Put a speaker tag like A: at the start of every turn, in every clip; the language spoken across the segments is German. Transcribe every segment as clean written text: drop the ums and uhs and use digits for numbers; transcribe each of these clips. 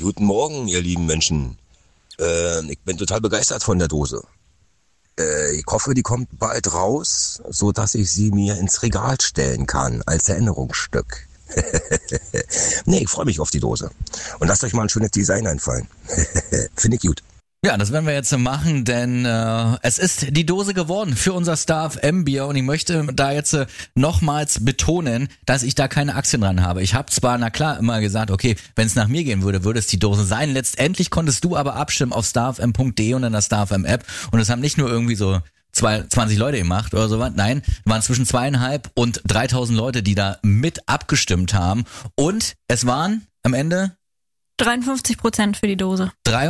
A: Guten Morgen, ihr lieben Menschen. Ich bin total begeistert von der Dose. Ich hoffe, die kommt bald raus, so dass ich sie mir ins Regal stellen kann, als Erinnerungsstück. Nee, ich freue mich auf die Dose. Und lasst euch mal ein schönes Design einfallen. Finde ich gut.
B: Ja, das werden wir jetzt machen, denn es ist die Dose geworden für unser Star FM Bier und ich möchte da jetzt nochmals betonen, dass ich da keine Aktien dran habe. Ich habe zwar, na klar, immer gesagt, okay, wenn es nach mir gehen würde, würde es die Dose sein. Letztendlich konntest du aber abstimmen auf starfm.de und in der StarFM App und es haben nicht nur irgendwie so 20 Leute gemacht oder sowas. Nein, waren zwischen 2.500 und 3.000 Leute, die da mit abgestimmt haben und es waren am Ende
C: 53% für die Dose.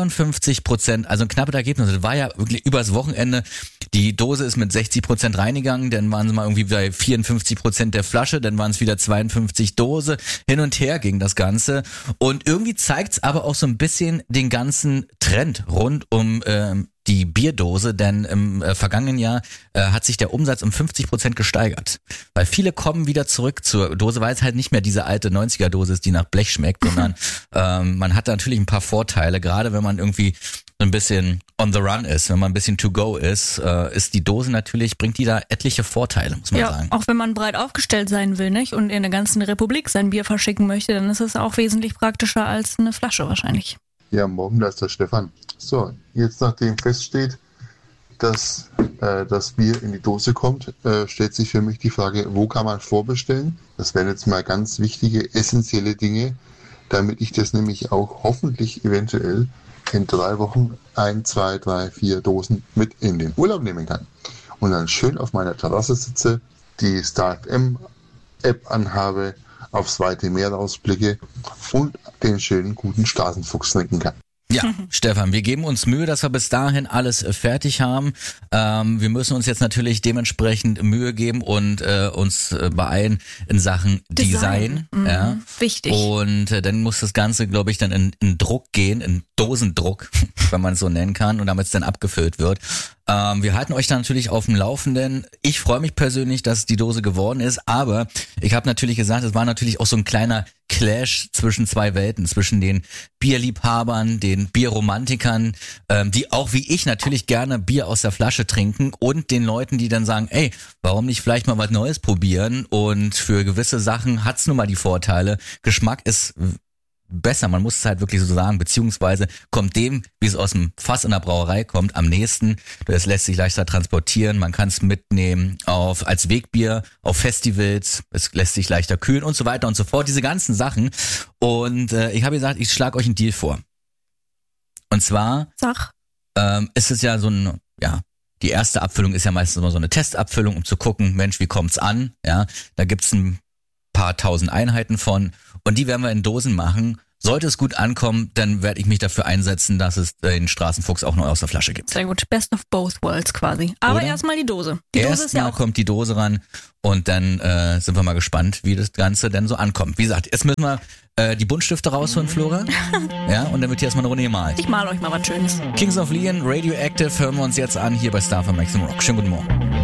B: 53%, also ein knappes Ergebnis. Das war ja wirklich übers Wochenende. Die Dose ist mit 60% reingegangen, dann waren sie mal irgendwie bei 54% der Flasche, dann waren es wieder 52 Dose. Hin und her ging das Ganze. Und irgendwie zeigt's aber auch so ein bisschen den ganzen Trend rund um die Bierdose, denn im vergangenen Jahr hat sich der Umsatz um 50% gesteigert. Weil viele kommen wieder zurück zur Dose, weil es halt nicht mehr diese alte 90er-Dose ist, die nach Blech schmeckt, sondern man hat da natürlich ein paar Vorteile, gerade wenn man irgendwie so ein bisschen on the run ist, wenn man ein bisschen to go ist die Dose natürlich, bringt die da etliche Vorteile, muss man sagen.
C: Auch wenn man breit aufgestellt sein will, nicht? Und in der ganzen Republik sein Bier verschicken möchte, dann ist es auch wesentlich praktischer als eine Flasche wahrscheinlich.
D: Ja, morgen, da ist der Stefan. So, jetzt nachdem feststeht, dass das Bier in die Dose kommt, stellt sich für mich die Frage, wo kann man vorbestellen? Das wären jetzt mal ganz wichtige, essentielle Dinge, damit ich das nämlich auch hoffentlich eventuell in 3 Wochen 1, 2, 3, 4 Dosen mit in den Urlaub nehmen kann. Und dann schön auf meiner Terrasse sitze, die StarFM-App anhabe, aufs weite Meer rausblicke und den schönen guten Straßenfuchs trinken kann.
B: Ja, Stefan, wir geben uns Mühe, dass wir bis dahin alles fertig haben. Wir müssen uns jetzt natürlich dementsprechend Mühe geben und uns beeilen in Sachen Design. Ja.
C: Wichtig.
B: Und dann muss das Ganze, glaube ich, dann in Druck gehen, in Dosendruck, wenn man es so nennen kann, und damit es dann abgefüllt wird. Wir halten euch da natürlich auf dem Laufenden. Ich freue mich persönlich, dass die Dose geworden ist, aber ich habe natürlich gesagt, es war natürlich auch so ein kleiner Clash zwischen 2 Welten, zwischen den Bierliebhabern, den Bierromantikern, die auch wie ich natürlich gerne Bier aus der Flasche trinken, und den Leuten, die dann sagen, ey, warum nicht vielleicht mal was Neues probieren, und für gewisse Sachen hat's nun mal die Vorteile. Geschmack ist besser, man muss es halt wirklich so sagen, beziehungsweise kommt dem, wie es aus dem Fass in der Brauerei kommt, am nächsten. Es lässt sich leichter transportieren, man kann es mitnehmen als Wegbier, auf Festivals, es lässt sich leichter kühlen und so weiter und so fort, diese ganzen Sachen. Und ich habe gesagt, ich schlage euch einen Deal vor. Und zwar ist es ja so ein, die erste Abfüllung ist ja meistens immer so eine Testabfüllung, um zu gucken, Mensch, wie kommt's an? Ja, da gibt's ein paar tausend Einheiten von, und die werden wir in Dosen machen. Sollte es gut ankommen, dann werde ich mich dafür einsetzen, dass es den Straßenfuchs auch noch aus der Flasche gibt.
C: Sehr gut, best of both worlds quasi. Aber erstmal die Dose. Die Dose ist ja auch...
B: kommt die Dose ran und dann sind wir mal gespannt, wie das Ganze denn so ankommt. Wie gesagt, jetzt müssen wir die Buntstifte rausholen, Flora. Ja, und dann wird hier erstmal eine Runde gemalt.
C: Ich mal euch mal was Schönes.
B: Kings of Leon, Radioactive, hören wir uns jetzt an hier bei Star FM Maximum Rock. Schönen guten Morgen.